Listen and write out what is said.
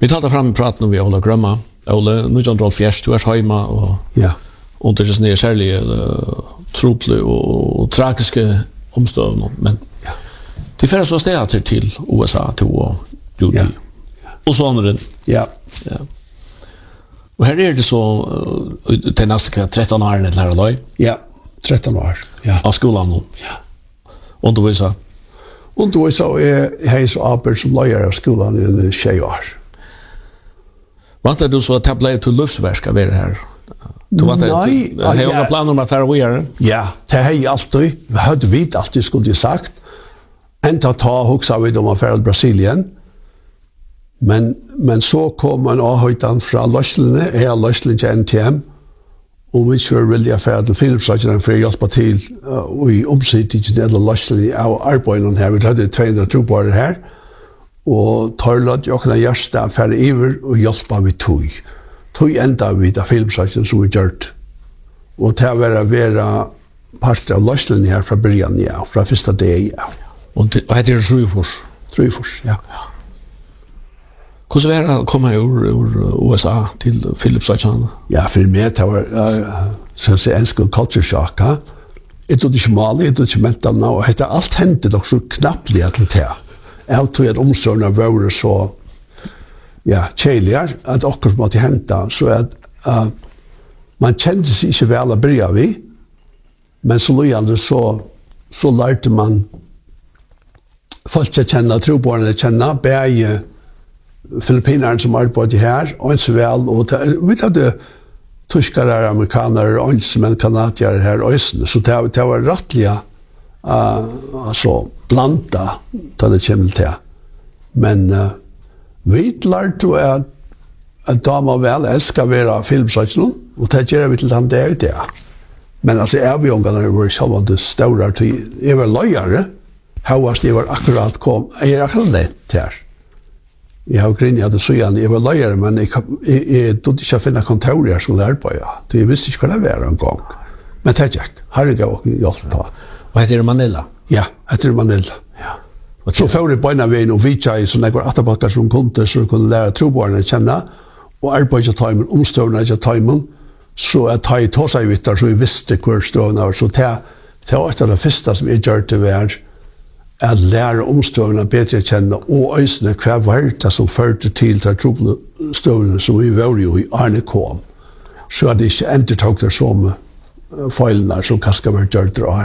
Vi tar fram i praten med Ola Grømma. Ola, 1904, du hemma och under det nya särliga trople och tragiska omständigheter, men det färdas så steg till USA till och Judy. Och så andra. Ja. Och här är det så till nästa 13 år eller lära Ja, 13 år. Ja. Av skolan då. Ja. Undervisa. Undervisa är hejs och arbete som lärare av skolan i 20 år. Väntar du så att det blev till livsverk vara här? Nej, jag har planer om att fara vidare. Ja, det har jag alltid. Vi hade vid alltid skulle jag sagt. Ända ta huxa vid om affär till Brasilien. Men så kom en avhöjtan från Lösslene, Lösslene till NTM. Och vi skulle vilja affär till Philipshagen för att hjälpa till i omsättningen till Lösslene av arbetet här. Vi hade 200 trupper här. Och Torlad, jag kunde göra affär över och hjälpa vid tog. Tog ända vid av Philipshagen som vi gjort. Och det var vera parter av Lösslene här från början, från första dag, Och det heter Trujfors. Trujfors, ja. Hur var det att komma ur USA till Philipshagen? Ja, för mig det var så att säga en school culture shock. Det är inte Mali, det är inte mental nu. Och det allt hände dock så knappt till det. Jag tror att omstörna var så tjejliga att också måste hända så att man kände sig inte väl att börja vid. Men så lojande så lärde man folk att känna, trobarnen att känna, bäge Filippinaren som arbetade här, och så väl, och vi hade tyskare, amerikaner, och men kanadier här och så det var rättliga alltså blanda då det kommer till. Men vi lärde att damer väl älskar vara filmsatsen och det gör vi till han där ute. Men alltså vi ungarna var själva stora till var lojare. Det var akkurat kom. Jag akkurat lätt här. Jag har grinat så jag var lojare men jag tog inte finna kontor som där på Det visste inte vad det var en gång. Men det gick. Har det gått hjälpa. Vad heter det Manila? Ja, heter det Manila. Ja. Så får det på en väg och vitcha i såna går återbackar som kunde så kunde lära trobarna att känna och arbeta timen omstörna att timen så att ta i ta sig vittar så vi visste hur stövna så det var ett av det första som jag gjorde var att lära omstövna bättre känna och ösna kvar var det som förde till stövna som vi var ju i Arne kom. Så att det inte ändå tog det som fejlerna som kanske var gjort